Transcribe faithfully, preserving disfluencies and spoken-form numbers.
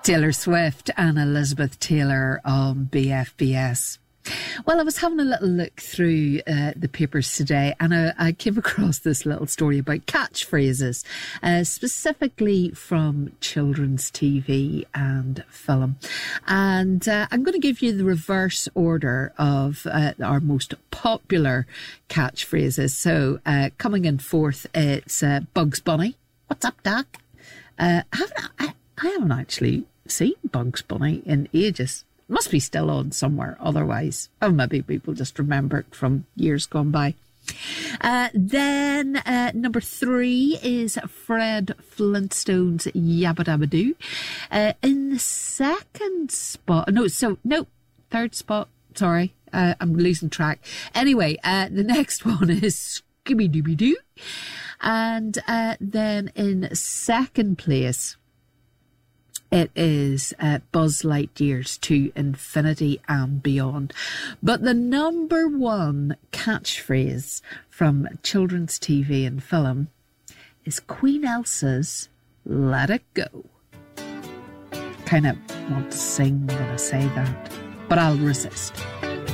Taylor Swift and Elizabeth Taylor on B F B S. Well, I was having a little look through uh, the papers today, and I, I came across this little story about catchphrases, uh, specifically from children's T V and film. And uh, I'm going to give you the reverse order of uh, our most popular catchphrases. So, uh, coming in fourth, it's uh, Bugs Bunny. What's up, Doc? Uh, I haven't, I, I haven't actually seen Bugs Bunny in ages. Must be still on somewhere otherwise. Oh, maybe people just remember it from years gone by. Uh, then uh, number three is Fred Flintstone's Yabba Dabba Doo. Uh, in the second spot, no, so, no, third spot, sorry, uh, I'm losing track. Anyway, uh, the next one is Scooby Dooby Doo. And uh, then in second place, it is uh, Buzz Lightyear's To Infinity and Beyond. But the number one catchphrase from children's T V and film is Queen Elsa's Let It Go. Kind of want to sing when I say that, but I'll resist.